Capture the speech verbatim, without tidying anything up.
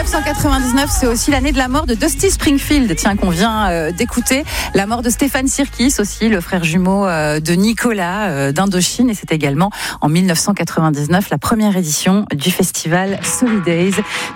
cent quatre-vingt-dix-neuf, c'est aussi l'année de la mort de Dusty Springfield, tiens, qu'on vient euh, d'écouter. La mort de Stéphane Sirkis aussi, le frère jumeau euh, de Nicolas euh, d'Indochine. Et c'est également en mille neuf cent quatre-vingt-dix-neuf la première édition du festival Solidays.